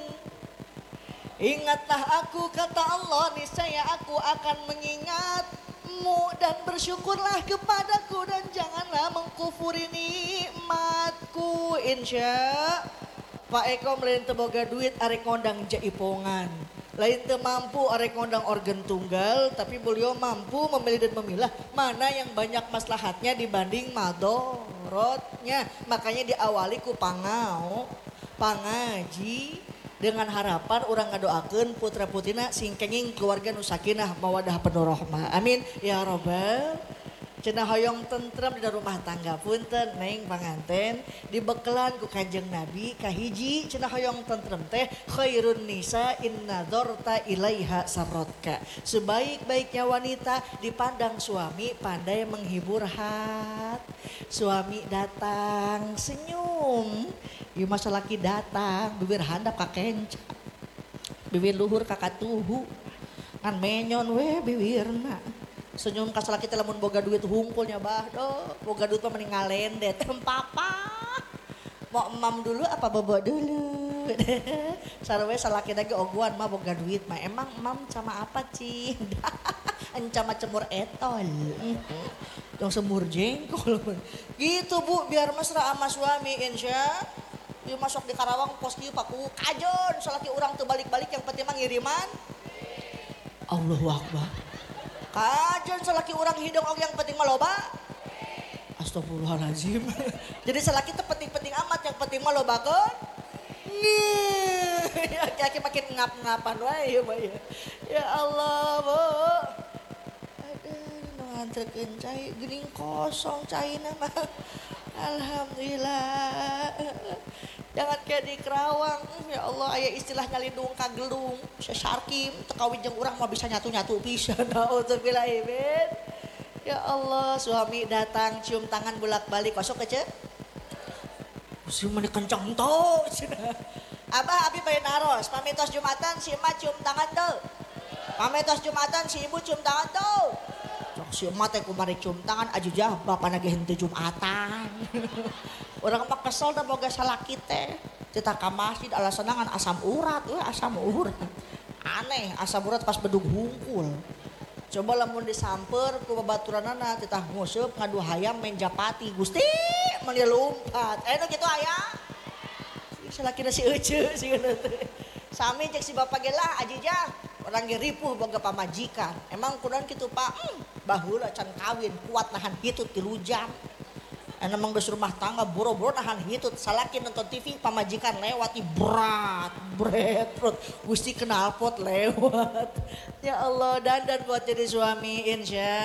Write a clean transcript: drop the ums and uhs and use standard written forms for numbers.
Ingatlah aku, kata Allah, niscaya aku akan mengingatmu dan bersyukurlah kepadaku dan janganlah mengkufuri nikmatku. Insya Pak Eko lain teu boga duit arek ngondang jaipongan. Lain teu mampu arek ngondang organ tunggal, tapi beliau mampu memilih dan memilah mana yang banyak maslahatnya dibanding madorotnya. Makanya diawali ku pangau, pangaji, dengan harapan orang ngadoakeun putra putrina sing kenging keluarga nu sakinah mawadah penuh rahmah. Amin ya robbal. Cenah hoyong tentrem di rumah tangga punten neng panganten dibekelan ku Kanjeng Nabi kahiji cenah hoyong tentrem teh khairun nisa inna dzarta ilaiha sarotka. Sebaik-baiknya wanita dipandang suami pandai menghibur hat. Suami datang senyum, ieu masa laki datang bibir handap ka kenca. Bibir luhur ka katuhu. Kan menyon we bibirna. Senyum kas laki teh lamun boga duit hungkulnya bah doh, boga duit mah mending ngalendet. Papa mau emam dulu apa bobo dulu? Sarwe salaki lagi oguan mah boga duit mah emang emam sama apa cing? Encama cemur etol. Dong semur jengkol. Gitu Bu, biar mesra sama suami insya. Dia masuk di Karawang pos kieu paku kajon salaki urang teu balik-balik yang penting mah ngiriman. Allahu Akbar. Kajen salaki orang hidung og yang penting mah loba. Astagfirullahaladzim. Jadi salaki itu penting-penting amat, yang penting mah lobakeun. Aki-aki makin ngap-ngapan wae ya. Ya Allah, Bu. Aduh, nganterkeun cai geuning kosong caina mah. Alhamdulillah. Jangan kayak di Kerawang, ya Allah, aya istilah nyalindung kagelung, sesarkim, tekawin jeung urang mah bisa nyatu-nyatu pisan. Nauzubillah min. Ya Allah, suami datang cium tangan bolak-balik, masuk ke si meni kenceng tuh. Abah abi bae naros, pamitos Jumatan si emak cium tangan tuh. Pamitos Jumatan si ibu cium tangan tuh. Cok si emak teh kumari cium tangan ajujah bapak nage henteu Jumatan. Orang mah kesel da boga salaki teh. Cita ka masjid alasanna ngan asam urat, asam urat. Aneh, asam urat pas bedug hungkul. Coba lamun disamper ku babaturanana cita nguseup ngadu hayam main japati. Gusti, meuli lumpat. Nu kitu aya. Salakina si Ece sieuna teh. Sami cek si bapak ge lah ajijah. Orang ge ripuh boga pamajikan. Emang kunaon kitu Pak? Baheula can kawin kuat nahan hitut 3 jam. Emang geus rumah tangga boro-boro nahan hitut salaki nonton TV pamajikan lewat berat Gusti knalpot lewat. Ya Allah, dandan buat jadi suami insya